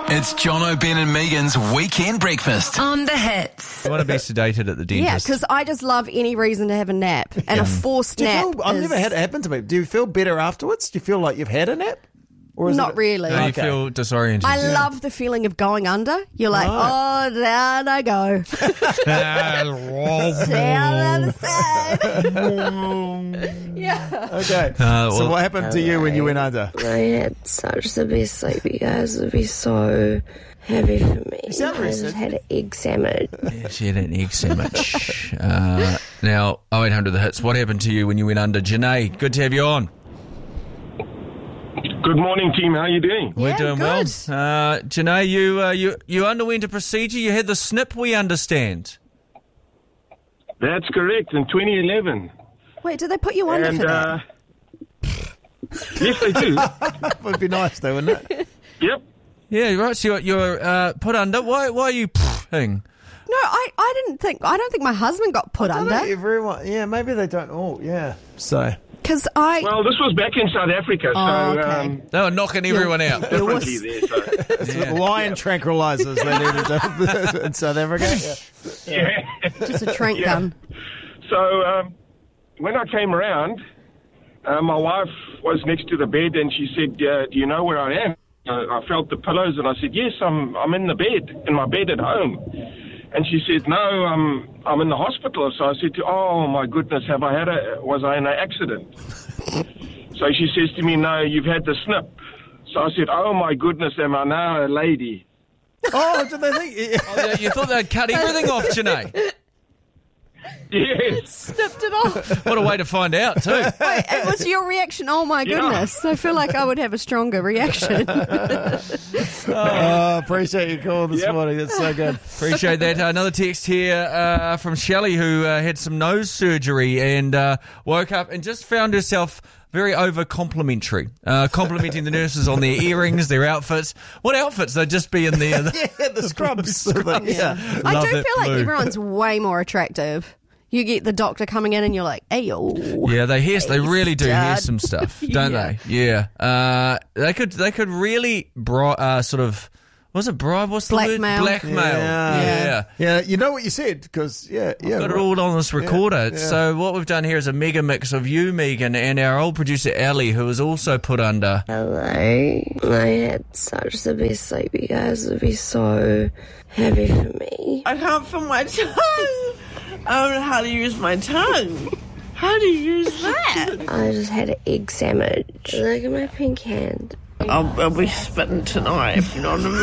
It's Jono, Ben and Megan's Weekend Breakfast. On the hits. You want to be sedated at the dentist? Yeah, because I just love any reason to have a nap. And a forced nap. I've never had it happen to me. Do you feel better afterwards? Do you feel like you've had a nap? Or is Not really. No, you feel disoriented. I love the feeling of going under. You're like, oh, down I go. Down the side. Yeah. Okay. So what happened to you when you went under? I had such the best sleep. You guys would be so happy for me. I just had an egg sandwich. Yeah, she had an egg sandwich. Now, 0800 The Hits. What happened to you when you went under? Janae, good to have you on. Good morning, team. How are you doing? We're doing well. Janae, you underwent a procedure. You had the snip, we understand. That's correct, in 2011. Wait, did they put you under for that? Yes, they do. Would be nice though, wouldn't it? Yep. Yeah, right. So you're put under. Why are you ping? No, I don't think my husband got put under. Everyone, yeah, maybe they don't all, yeah. So... Well, this was back in South Africa, okay. They were knocking everyone out. Differently there, lion tranquilizers they needed in South Africa. Yeah. Just a trank gun. So when I came around, my wife was next to the bed and she said, do you know where I am? I felt the pillows and I said, yes, I'm in the bed, in my bed at home. And she said, no, I'm in the hospital. So I said to her, oh, my goodness, was I in an accident? So she says to me, no, you've had the snip. So I said, oh, my goodness, am I now a lady? Oh, did they think... You thought they'd cut everything off, Janae? Yes. Snipped it off. What a way to find out, too. Wait, it was your reaction? Oh, my goodness. I feel like I would have a stronger reaction. Appreciate your call this morning. That's so good. Appreciate that. Another text here from Shelley, who had some nose surgery and woke up and just found herself very over-complimentary, complimenting the nurses on their earrings, their outfits. What outfits? They'd just be in there. The scrubs. Yeah. I do feel like everyone's way more attractive. You get the doctor coming in and you're like, hey, yo. Yeah, they really do hear some stuff, don't they? Yeah. They could really sort of... Was it bribe? What's the word? Blackmail. Yeah. You know what you said, because, I've got it all on this recorder. Yeah. So what we've done here is a mega mix of you, Megan, and our old producer, Ali, who was also put under. Hello. I had such the best sleep. You guys would be so happy for me. I can't feel my tongue. I don't know how to use my tongue. How do you use that? I just had an egg sandwich. Look at my pink hand. I'll be spitting tonight, if you know what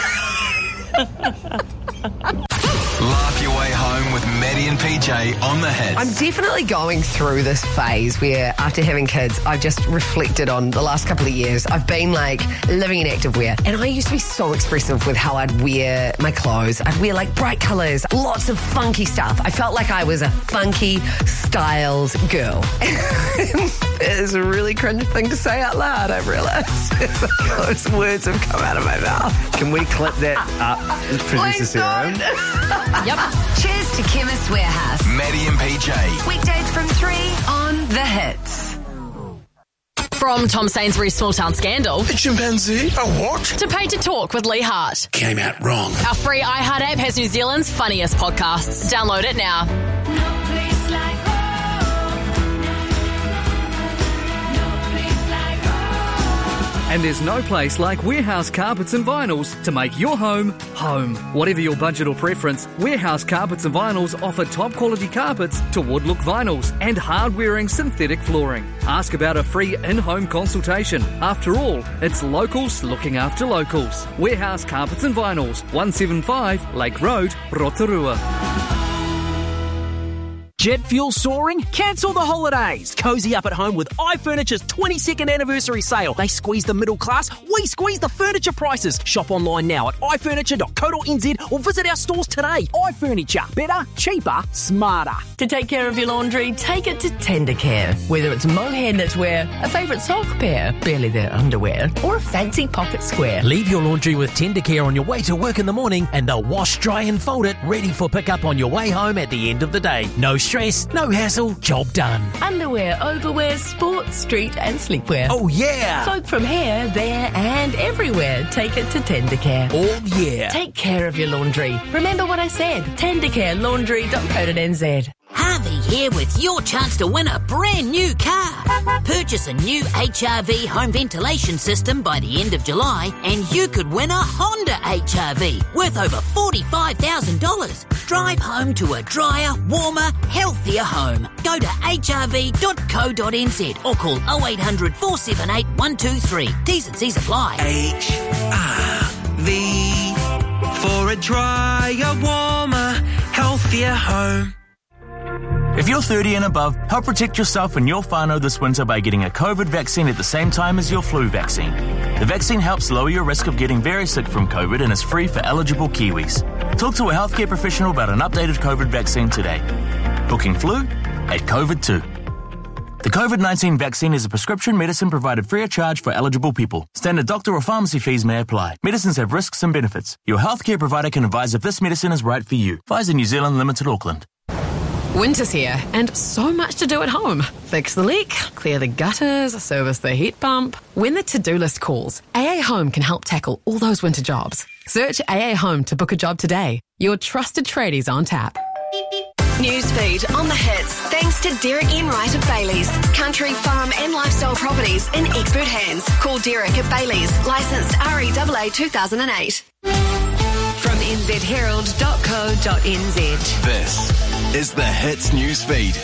I mean. Laugh your way home with Maddie and PJ on the Hits. I'm definitely going through this phase where after having kids, I've just reflected on the last couple of years. I've been like living in activewear, and I used to be so expressive with how I'd wear my clothes. I'd wear like bright colours, lots of funky stuff. I felt like I was a funky, styled girl. It's a really cringe thing to say out loud, I've realised. Those words have come out of my mouth. Can we clip that up, producer Sarah? Yep. Cheers to Chemist Warehouse. Maddie and PJ. Weekdays from 3 on The Hits. From Tom Sainsbury's Small Town Scandal. A chimpanzee? A what? To Paid to Talk with Lee Hart. Came out wrong. Our free iHeart app has New Zealand's funniest podcasts. Download it now. And there's no place like Warehouse Carpets and Vinyls to make your home, home. Whatever your budget or preference, Warehouse Carpets and Vinyls offer top quality carpets to wood look vinyls and hard-wearing synthetic flooring. Ask about a free in-home consultation. After all, it's locals looking after locals. Warehouse Carpets and Vinyls, 175 Lake Road, Rotorua. Jet fuel soaring? Cancel the holidays. Cozy up at home with iFurniture's 22nd anniversary sale. They squeeze the middle class, we squeeze the furniture prices. Shop online now at ifurniture.co.nz or visit our stores today. iFurniture. Better, cheaper, smarter. To take care of your laundry, take it to Tendercare. Whether it's mohair knitwear, a favourite sock pair, barely their underwear, or a fancy pocket square. Leave your laundry with Tendercare on your way to work in the morning and they'll wash, dry and fold it ready for pickup on your way home at the end of the day. No stress stress, no hassle, job done. Underwear, overwear, sports, street and sleepwear. Oh yeah! Folk from here, there and everywhere take it to Tendercare. Oh yeah! Take care of your laundry. Remember what I said, tendercarelaundry.co.nz. Harvey here with your chance to win a brand new car. Purchase a new HRV home ventilation system by the end of July and you could win a Honda HRV worth over $45,000. Drive home to a drier, warmer, healthier home. Go to hrv.co.nz or call 0800 478 123. T's and C's apply. HRV for a drier, warmer, healthier home. If you're 30 and above, help protect yourself and your whānau this winter by getting a COVID vaccine at the same time as your flu vaccine. The vaccine helps lower your risk of getting very sick from COVID and is free for eligible Kiwis. Talk to a healthcare professional about an updated COVID vaccine today. Booking flu at COVID2. The COVID-19 vaccine is a prescription medicine provided free of charge for eligible people. Standard doctor or pharmacy fees may apply. Medicines have risks and benefits. Your healthcare provider can advise if this medicine is right for you. Pfizer New Zealand Limited, Auckland. Winter's here and so much to do at home. Fix the leak, clear the gutters, service the heat pump. When the to-do list calls, AA Home can help tackle all those winter jobs. Search AA Home to book a job today. Your trusted tradies on tap. Newsfeed on the hits, thanks to Derek Enright of Bailey's. Country, farm and lifestyle properties in expert hands. Call Derek at Bailey's, licensed REAA 2008. From nzherald.co.nz. This is the Hits Newsfeed.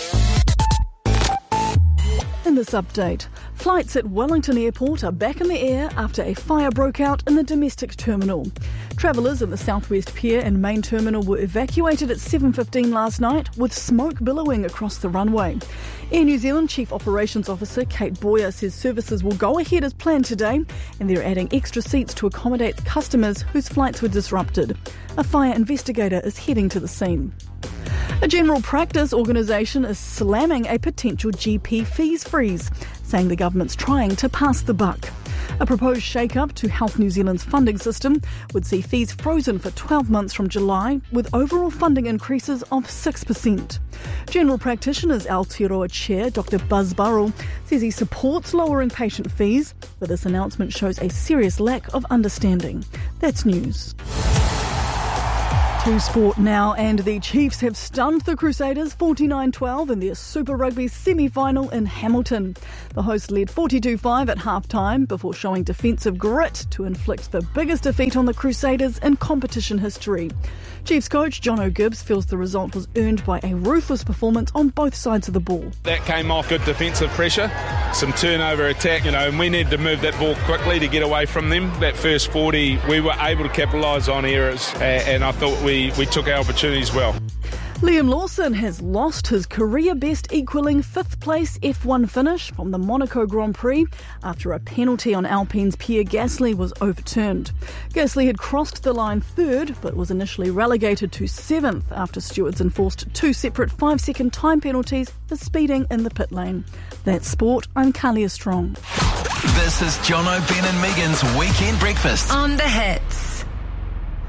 In this update, flights at Wellington Airport are back in the air after a fire broke out in the domestic terminal. Travellers in the Southwest Pier and main terminal were evacuated at 7:15 last night with smoke billowing across the runway. Air New Zealand Chief Operations Officer Kate Boyer says services will go ahead as planned today and they're adding extra seats to accommodate customers whose flights were disrupted. A fire investigator is heading to the scene. A general practice organisation is slamming a potential GP fees freeze, saying the government's trying to pass the buck. A proposed shake-up to Health New Zealand's funding system would see fees frozen for 12 months from July, with overall funding increases of 6%. General Practitioners Aotearoa Chair Dr Buzz Burrell says he supports lowering patient fees, but this announcement shows a serious lack of understanding. That's news. To sport now, and the Chiefs have stunned the Crusaders 49-12 in their Super Rugby semi-final in Hamilton. The hosts led 42-5 at half-time before showing defensive grit to inflict the biggest defeat on the Crusaders in competition history. Chiefs coach John O'Gibbs feels the result was earned by a ruthless performance on both sides of the ball. That came off good defensive pressure, some turnover attack, and we needed to move that ball quickly to get away from them. That first 40, we were able to capitalise on errors, and I thought we took our opportunities well. Liam Lawson has lost his career best equalling 5th place F1 finish from the Monaco Grand Prix after a penalty on Alpine's Pierre Gasly was overturned. Gasly had crossed the line 3rd but was initially relegated to 7th after stewards enforced 2 separate 5-second time penalties for speeding in the pit lane. That's sport. I'm Kalia Strong. This is Jono, Ben and Megan's Weekend Breakfast On the Hits.